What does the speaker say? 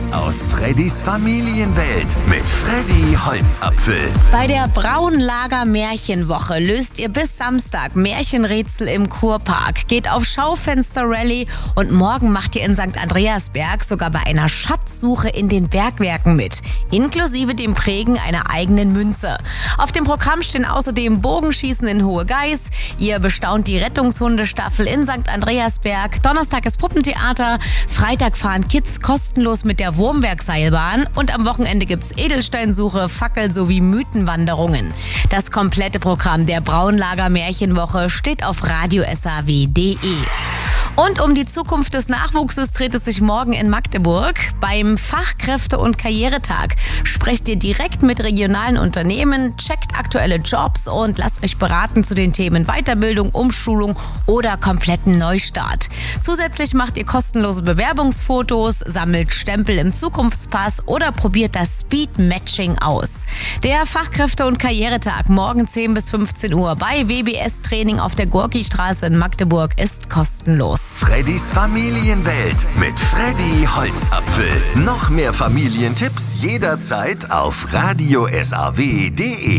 Tipps aus Freddys Familienwelt mit Freddy Holzapfel. Bei der Braunlager Märchenwoche löst ihr bis Samstag Märchenrätsel im Kurpark, geht auf Schaufenster-Rallye und morgen macht ihr in St. Andreasberg sogar bei einer Schatzsuche in den Bergwerken mit, inklusive dem Prägen einer eigenen Münze. Auf dem Programm stehen außerdem Bogenschießen in Hohe Geiß, ihr bestaunt die Rettungshundestaffel in St. Andreasberg, Donnerstag ist Puppentheater, Freitag fahren Kids kostenlos mit der Wurmwerkseilbahn und am Wochenende gibt's Edelsteinsuche, Fackel sowie Mythenwanderungen. Das komplette Programm der Braunlager Märchenwoche steht auf radiosaw.de. Und um die Zukunft des Nachwuchses dreht es sich morgen in Magdeburg. Beim Fachkräfte- und Karrieretag sprecht ihr direkt mit regionalen Unternehmen, checkt aktuelle Jobs und lasst euch beraten zu den Themen Weiterbildung, Umschulung oder kompletten Neustart. Zusätzlich macht ihr kostenlose Bewerbungsfotos, sammelt Stempel im Zukunftspass oder probiert das Speed-Matching aus. Der Fachkräfte- und Karrieretag morgen 10 bis 15 Uhr bei WBS Training auf der Gorkistraße in Magdeburg ist kostenlos. Freddys Familienwelt mit Freddy Holzapfel. Noch mehr Familientipps jederzeit auf radiosaw.de.